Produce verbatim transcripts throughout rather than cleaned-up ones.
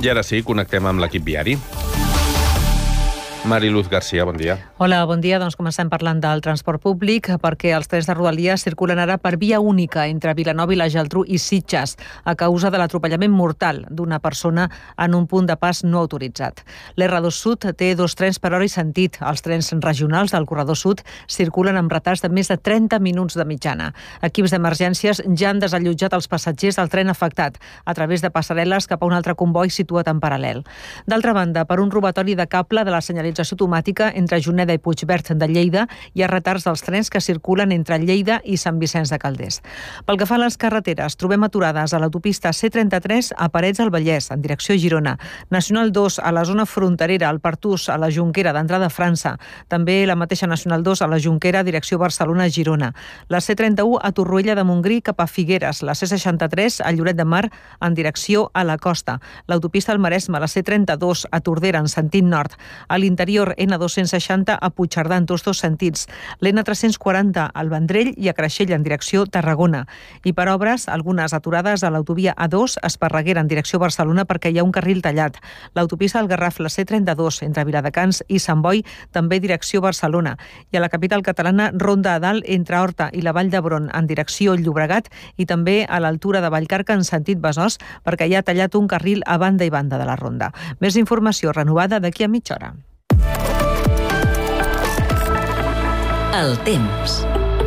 I ara sí, connectem amb l'equip viari. Mariluz García, bon dia. Hola, bon dia. Doncs comencem parlant del transport públic, perquè els trens de Rodalies circulen ara per via única entre Vilanova i la Geltrú i Sitges, a causa de l'atropellament mortal d'una persona en un punt de pas no autoritzat. l'erre dos Sud té dos trens per hora i sentit. Els trens regionals del corredor sud circulen amb retards de més de trenta minuts de mitjana. Equips d'emergències ja han desallotjat els passatgers del tren afectat a través de passarel·les cap a un altre comboi situat en paral·lel. D'altra banda, per un robatori de cable de la senyalització automàtica entre Juneda i Puigverd de Lleida hi ha retards dels trens que circulen entre Lleida i Sant Vicenç de Calders. Pel que fa a les carreteres, trobem aturades a l'autopista ce trenta-tres a Parets del Vallès, en direcció a Girona, Nacional dos a la zona fronterera, al Pertús, a la Jonquera d'entrada a França, també la mateixa Nacional dos a la Jonquera, direcció Barcelona-Girona, la ce trenta-u a Torroella de Montgrí cap a Figueres, la ce seixanta-tres a Lloret de Mar en direcció a la costa, l'autopista al Maresme, la ce trenta-dos a Tordera en sentit nord, a l'interior ene dos-cents seixanta a Puigcerdà en tots dos sentits, l'ene tres-cents quaranta al Vendrell i a Creixell en direcció Tarragona. I per obres, algunes aturades a l'autovia a dos a Esparreguera en direcció Barcelona perquè hi ha un carril tallat. L'autopista al Garraf, la ce trenta-dos entre Viladecans i Sant Boi, també direcció Barcelona. I a la capital catalana, Ronda a Dalt entre Horta i la Vall d'Hebron en direcció Llobregat i també a l'altura de Vallcarca en sentit Besòs perquè hi ha tallat un carril a banda i banda de la ronda. Més informació renovada d'aquí a mitja hora. El temps.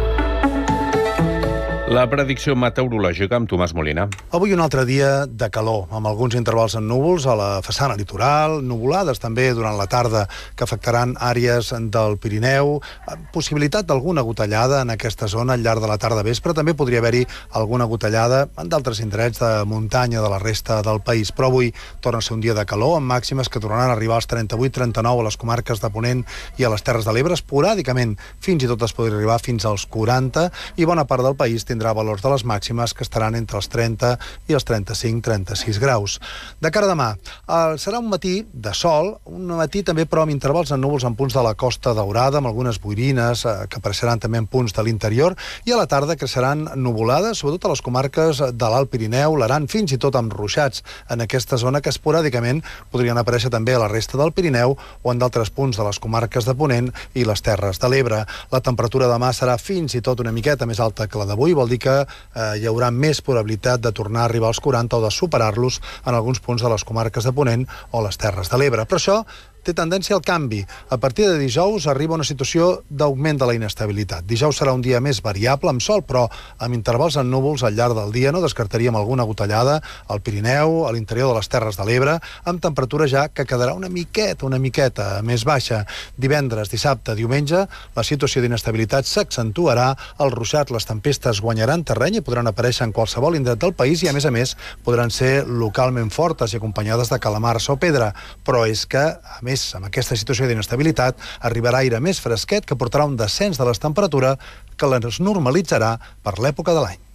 La predicció meteorològica amb Tomàs Molina. Avui un altre dia de calor, amb alguns intervals en núvols a la façana litoral, nuvolades també durant la tarda que afectaran àrees del Pirineu, possibilitat d'alguna gotellada en aquesta zona al llarg de la tarda vespre, també podria haver-hi alguna gotellada en d'altres indrets de muntanya de la resta del país, però avui torna a ser un dia de calor, amb màximes que tornaran a arribar als trenta-vuit trenta-nou a les comarques de Ponent i a les Terres de l'Ebre, esporàdicament fins i tot es podria arribar fins als quaranta, i bona part del país tindrà tindrà valors de les màximes que estaran entre els trenta i els trenta-cinc trenta-sis graus. De cara a demà, eh, serà un matí de sol, un matí també però amb intervals en núvols en punts de la Costa Daurada, amb algunes boirines eh, que apareixeran també en punts de l'interior, i a la tarda creixeran nuvolades, sobretot a les comarques de l'Alt Pirineu, l'Aran, fins i tot amb ruixats en aquesta zona que esporàdicament podrien aparèixer també a la resta del Pirineu o en d'altres punts de les comarques de Ponent i les Terres de l'Ebre. La temperatura demà serà fins i tot una miqueta més alta que la d'avui, vol dir que eh, hi haurà més probabilitat de tornar a arribar als quaranta o de superar-los en alguns punts de les comarques de Ponent o les Terres de l'Ebre. Però això té tendència al canvi. A partir de dijous arriba una situació d'augment de la inestabilitat. Dijous serà un dia més variable, amb sol, però amb intervals en núvols al llarg del dia. No descartaríem alguna gotellada al Pirineu, a l'interior de les Terres de l'Ebre, amb temperatura ja que quedarà una miqueta, una miqueta més baixa. Divendres, dissabte, diumenge, la situació d'inestabilitat s'accentuarà, els ruixats, les tempestes guanyaran terreny i podran aparèixer en qualsevol indret del país i, a més a més, podran ser localment fortes i acompanyades de calamars o pedra. Però és que, a més, amb aquesta situació d'inestabilitat, arribarà aire més fresquet que portarà un descens de les temperatures que les normalitzarà per l'època de l'any.